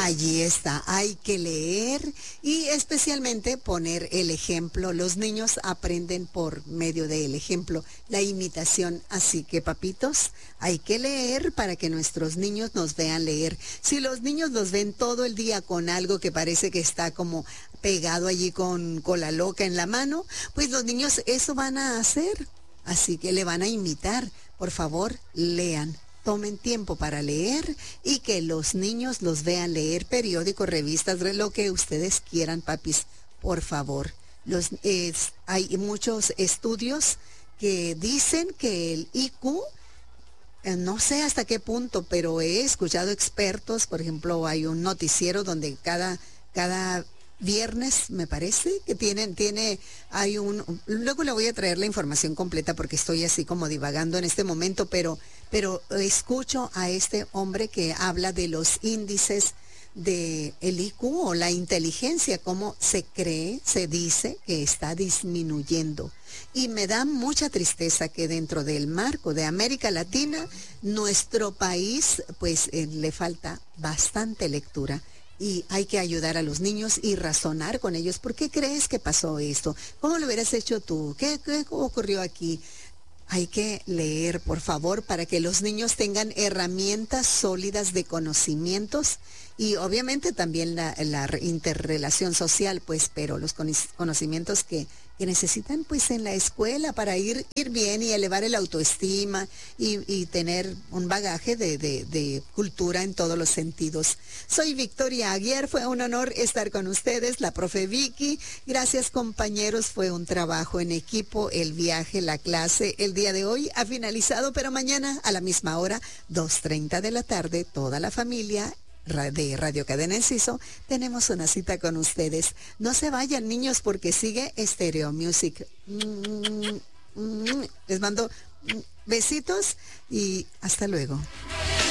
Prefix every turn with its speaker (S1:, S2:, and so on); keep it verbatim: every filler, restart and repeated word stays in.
S1: Allí está, hay que leer y especialmente poner el ejemplo. Los niños aprenden por medio del ejemplo, la imitación. Así que, papitos, hay que leer para que nuestros niños nos vean leer. Si los niños los ven todo el día con algo que parece que está como pegado allí con cola loca en la mano, pues los niños eso van a hacer. Así que le van a imitar. Por favor, lean. Tomen tiempo para leer y que los niños los vean leer periódicos, revistas, lo que ustedes quieran, papis, por favor. Los, eh, hay muchos estudios que dicen que el I Q, eh, no sé hasta qué punto, pero he escuchado expertos, por ejemplo, hay un noticiero donde cada, cada viernes, me parece, que tienen, tiene, hay un, luego le voy a traer la información completa porque estoy así como divagando en este momento, pero, pero escucho a este hombre que habla de los índices de el I Q o la inteligencia, cómo se cree, se dice que está disminuyendo. Y me da mucha tristeza que dentro del marco de América Latina, nuestro país, pues eh, le falta bastante lectura. Y hay que ayudar a los niños y razonar con ellos. ¿Por qué crees que pasó esto? ¿Cómo lo hubieras hecho tú? ¿Qué, qué ocurrió aquí? Hay que leer, por favor, para que los niños tengan herramientas sólidas de conocimientos y obviamente también la, la interrelación social, pues, pero los conocimientos que, que necesitan, pues, en la escuela para ir, ir bien y elevar el autoestima y, y tener un bagaje de, de, de cultura en todos los sentidos. Soy Victoria Aguiar, fue un honor estar con ustedes, la profe Vicky. Gracias, compañeros, fue un trabajo en equipo, el viaje, la clase, el día de hoy ha finalizado, pero mañana a la misma hora, dos treinta de la tarde, toda la familia de Radio Cadena Enciso, tenemos una cita con ustedes. No se vayan, niños, porque sigue Stereo Music. Les mando besitos y hasta luego.